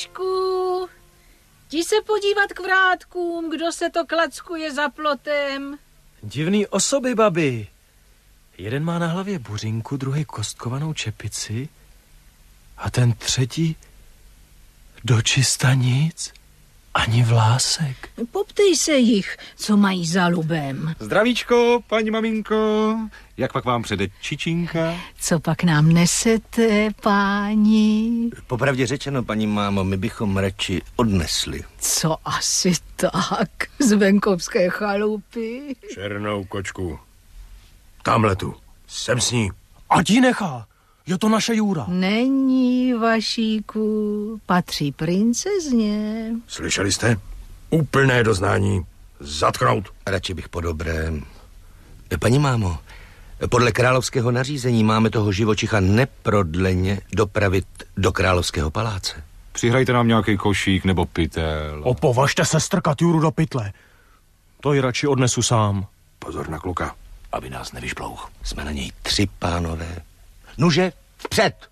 Jdi se podívat k vrátkům, kdo se to klackuje za plotem. Divný osoby, babi. Jeden má na hlavě buřinku, druhý kostkovanou čepici a ten třetí dočista nic, ani vlásek. Poptej se jich, co mají za lubem. Zdravíčko, paní maminko. Jak pak vám přede čičinka? Co pak nám nesete, páni? Popravdě řečeno, paní mámo, my bychom radši odnesli. Co asi tak, z venkovské chalupy? Černou kočku. Tamhle tu. Sem s ní. Ať ji nechá. Je to naše Jura. Není, Vašíku, patří princezně. Slyšeli jste? Úplné doznání. Zatknout. Radši bych po dobrém. Paní mámo, podle královského nařízení máme toho živočicha neprodleně dopravit do královského paláce. Přihrajte nám nějaký košík nebo pytel. Opovažte se strkat Juru do pytle. To ji radši odnesu sám. Pozor na kluka, aby nás nevyšplouch. Jsme na něj 3, pánové. Nuže, vpřed!